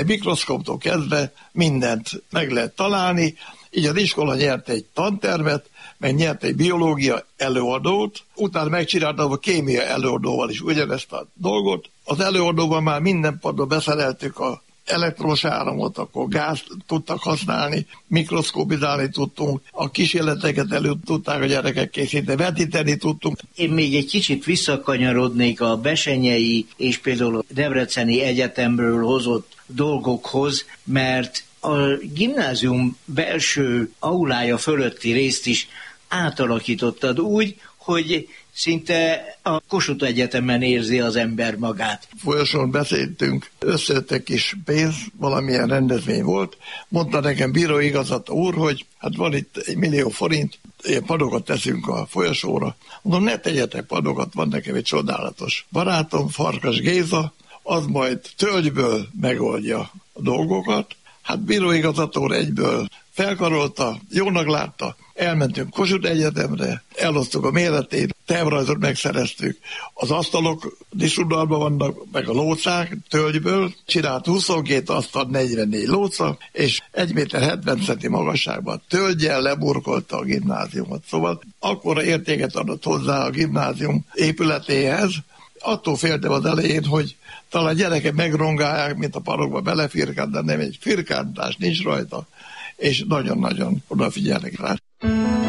Mikroszkóptól kezdve mindent meg lehet találni, így az iskola nyert egy tantermet, meg nyert egy biológia előadót, utána megcsináltam a kémia előadóval is ugyanezt a dolgot. Az előadóban már minden padon beszereltük a elektromos áramot, akkor gázt tudtak használni, mikroszkópizálni tudtunk, a kísérleteket elő tudták a gyerekek készíteni, vetíteni tudtunk. Én még egy kicsit visszakanyarodnék a besenyei és például a Debreceni Egyetemről hozott dolgokhoz, mert a gimnázium belső aulája fölötti részt is átalakítottad úgy, hogy szinte a Kossuth Egyetemen érzi az ember magát. Folyosón beszéltünk, összejött egy kis pénz, valamilyen rendezvény volt. Mondta nekem bíróigazgató úr, hogy hát van itt 1 millió forint, ilyen padokat teszünk a folyosóra. Mondom, ne tegyetek padokat, van nekem egy csodálatos barátom, Farkas Géza, az majd tölgyből megoldja a dolgokat. Hát bíróigazgató úr egyből felkarolta, jónak látta, elmentünk Kossuth Egyetemre, elosztuk a méretét, tervrajzot megszereztük. Az asztalok diszudalban vannak, meg a lócák tölgyből, csinált 22 asztal, 44 lóca, és 1,70 méter magasságban tölggyel leburkolta a gimnáziumot. Szóval akkora értéket adott hozzá a gimnázium épületéhez. Attól féltem az elején, hogy talán gyerekek megrongálják, mint a parokba belefirkánt, de nem, egy firkántás nincs rajta, és nagyon-nagyon odafigyelnek rá.